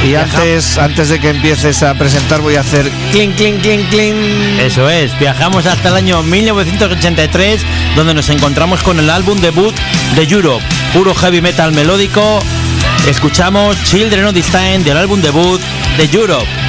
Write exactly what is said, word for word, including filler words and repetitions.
Y antes, antes de que empieces a presentar voy a hacer clink, clink, clink, clink. Eso es, viajamos hasta el año mil novecientos ochenta y tres, donde nos encontramos con el álbum debut de Europe, puro heavy metal melódico. Escuchamos Children of This Time del álbum debut de Europe.